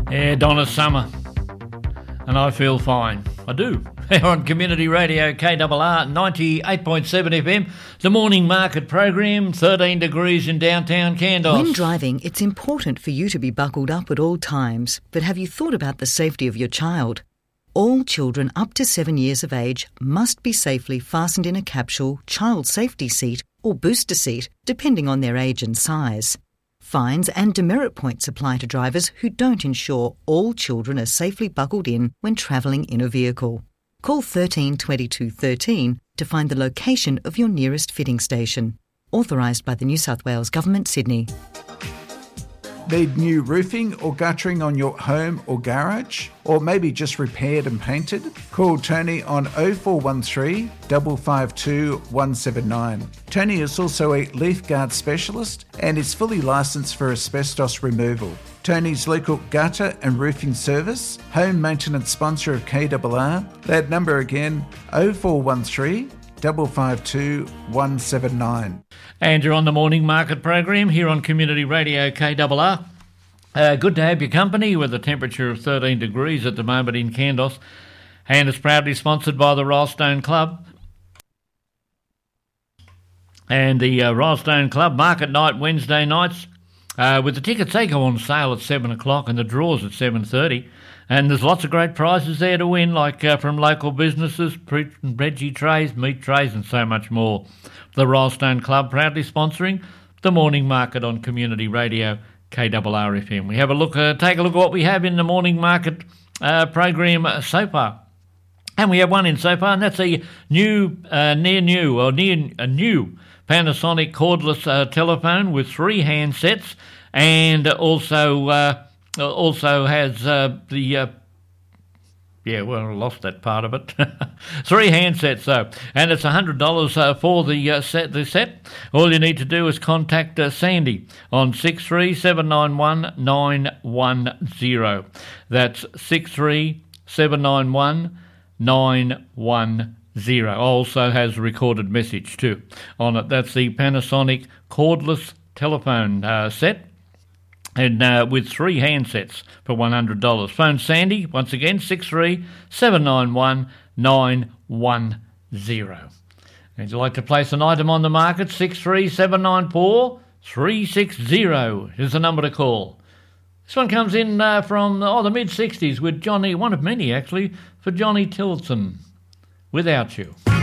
Yeah, Donna Summer. And I feel fine. I do. Here on Community Radio KRR 98.7 FM, the morning market program, 13 degrees in downtown Kandos. When driving, it's important for you to be buckled up at all times. But have you thought about the safety of your child? All children up to 7 years of age must be safely fastened in a capsule, child safety seat or booster seat, depending on their age and size. Fines and demerit points apply to drivers who don't ensure all children are safely buckled in when travelling in a vehicle. Call 13 22 13 to find the location of your nearest fitting station. Authorised by the New South Wales Government, Sydney. Need new roofing or guttering on your home or garage? Or maybe just repaired and painted? Call Tony on 0413 552 179. Tony is also a leaf guard specialist and is fully licensed for asbestos removal. Tony's local gutter and roofing service, home maintenance sponsor of KRR. That number again, 0413 552 179. And you're on the morning market program here on Community Radio KRR. Good to have your company with a temperature of 13 degrees at the moment in Kandos. And it's proudly sponsored by the Rylestone Club. And the Rylestone Club market night Wednesday nights with the tickets, they go on sale at 7 o'clock and the draws at 7:30. And there's lots of great prizes there to win, like from local businesses, veggie trays, meat trays and so much more. The Rylestone Club proudly sponsoring the morning market on Community Radio KRR FM. We have a look, take a look at what we have in the morning market program so far. And we have one in so far, and that's a new Panasonic cordless telephone with 3 handsets, and also has I lost that part of it. 3 handsets though, and it's $100 for the set. All you need to do is contact Sandy on 63791 910. That's 63791 910. Also has a recorded message too on it. That's the Panasonic cordless telephone set. And with 3 handsets for $100. Phone Sandy, once again, 63791 910. Would you like to place an item on the market? 63794 360 is the number to call. This one comes in from the mid-60s with Johnny, one of many actually, for Johnny Tillotson, Without You.